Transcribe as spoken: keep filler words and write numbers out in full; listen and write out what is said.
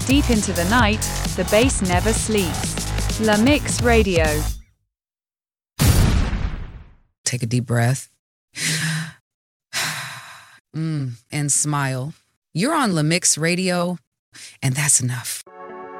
Deep into the night, the bass never sleeps. La Mix Radio. Take a deep breath. mm, and smile. You're on La Mix Radio, and that's enough.